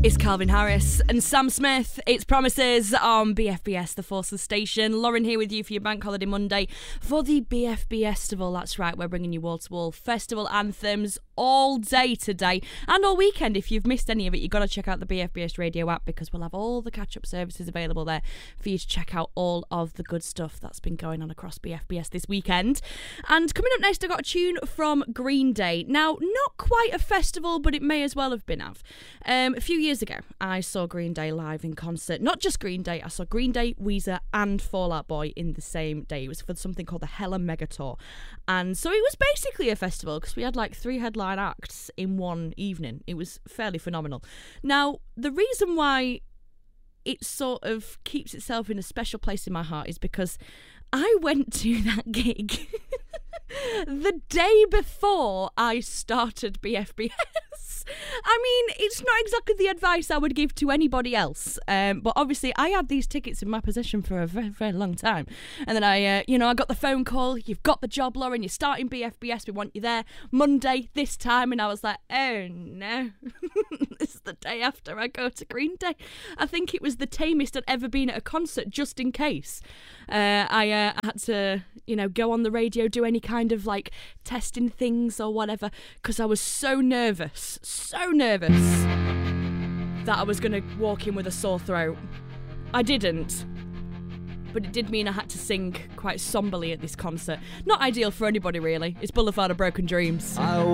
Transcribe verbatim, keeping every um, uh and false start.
It's Calvin Harris and Sam Smith. It's Promises on B F B S, the Forces Station. Lauren here with you for your Bank Holiday Monday for the B F B Festival. That's right, we're bringing you wall-to-wall festival anthems all day today and all weekend. If you've missed any of it, you've got to check out the B F B S radio app because we'll have all the catch-up services available there for you to check out all of the good stuff that's been going on across B F B S this weekend. And coming up next, I've got a tune from Green Day. Now, not quite a festival, but it may as well have been of. Um, a few years ago, I saw Green Day live in concert. Not just Green Day, I saw Green Day, Weezer and Fall Out Boy in the same day. It was for something called the Hella Mega Tour. And so it was basically a festival because we had like three headline acts in one evening. It was fairly phenomenal. Now, the reason why it sort of keeps itself in a special place in my heart is because I went to that gig the day before I started B F B S. I mean, it's not exactly the advice I would give to anybody else, um, but obviously I had these tickets in my possession for a very, very long time. And then I, uh, you know, I got the phone call, you've got the job, Lauren, you're starting B F B S, we want you there Monday this time. And I was like, oh no, this is the day after I go to Green Day. I think it was the tamest I'd ever been at a concert, just in case. Uh, I uh, had to, you know, go on the radio, do any kind of like testing things or whatever, because I was so nervous, so nervous that I was going to walk in with a sore throat. I didn't, but it did mean I had to sing quite somberly at this concert. Not ideal for anybody, really. It's Boulevard of Broken Dreams. I